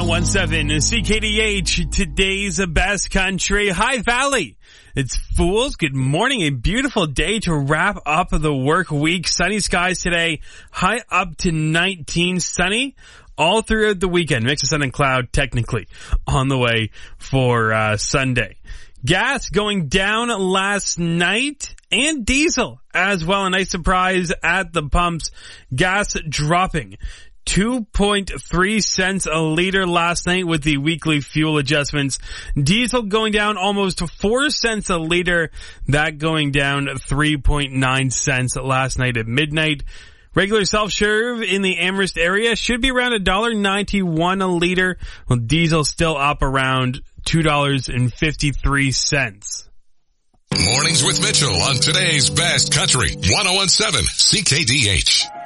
1017 CKDH, today's best country. Hi Valley. It's Fools. Good morning. A beautiful day to wrap up the work week. Sunny skies today. High up to 19. Sunny all throughout the weekend. Mix of sun and cloud technically on the way for Sunday. Gas going down last night and diesel as well. A nice surprise at the pumps. Gas dropping 2.3 cents a liter last night with the weekly fuel adjustments. Diesel going down almost 4 cents a liter. That going down 3.9 cents last night at midnight. Regular self-serve in the Amherst area should be around $1.91 a liter, with diesel still up around $2.53. Mornings with Mitchell on today's best country, 1017 CKDH.